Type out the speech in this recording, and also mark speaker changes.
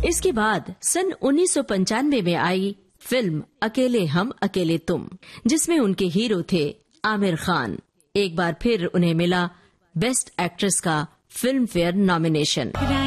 Speaker 1: इसके बाद सन 1995 में आई फिल्म अकेले हम अकेले तुम, जिसमें उनके हीरो थे आमिर खान। एक बार फिर उन्हें मिला बेस्ट एक्ट्रेस का फिल्म फेयर नॉमिनेशन।